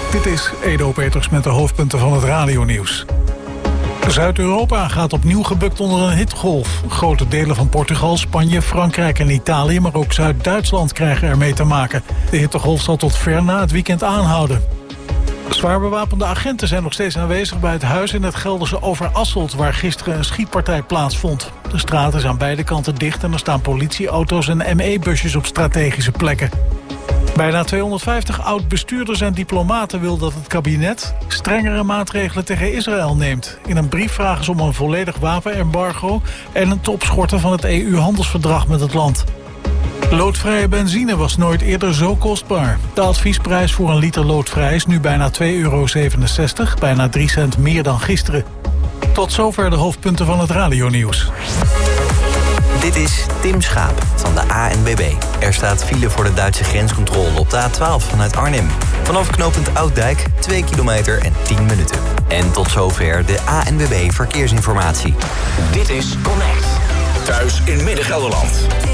Dit is Edo Peters met de hoofdpunten van het radionieuws. Zuid-Europa gaat opnieuw gebukt onder een hittegolf. Grote delen van Portugal, Spanje, Frankrijk en Italië, maar ook Zuid-Duitsland krijgen ermee te maken. De hittegolf zal tot ver na het weekend aanhouden. Zwaar bewapende agenten zijn nog steeds aanwezig bij het huis in het Gelderse Overasselt, waar gisteren een schietpartij plaatsvond. De straat is aan beide kanten dicht en er staan politieauto's en ME-busjes op strategische plekken. Bijna 250 oud-bestuurders en diplomaten wil dat het kabinet strengere maatregelen tegen Israël neemt. In een brief vragen ze om een volledig wapenembargo en het opschorten van het EU-handelsverdrag met het land. Loodvrije benzine was nooit eerder zo kostbaar. De adviesprijs voor een liter loodvrij is nu bijna €2,67, bijna 3 cent meer dan gisteren. Tot zover de hoofdpunten van het radionieuws. Dit is Tim Schaap van de ANWB. Er staat file voor de Duitse grenscontrole op de A12 vanuit Arnhem. Vanaf knooppunt Ouddijk 2 kilometer en 10 minuten. En tot zover de ANWB Verkeersinformatie. Dit is Connect. Thuis in Midden-Gelderland.